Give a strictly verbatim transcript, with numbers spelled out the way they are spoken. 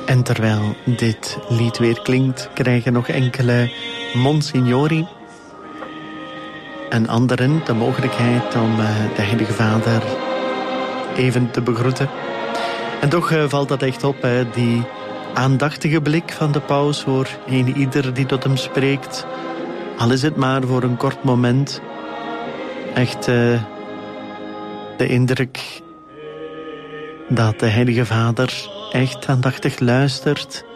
En terwijl dit lied weer klinkt, krijgen nog enkele monsignori en anderen de mogelijkheid om de Heilige Vader even te begroeten. En toch valt dat echt op, hè, die aandachtige blik van de paus voor een ieder die tot hem spreekt. Al is het maar voor een kort moment. Echt uh, de indruk dat de Heilige Vader echt aandachtig luistert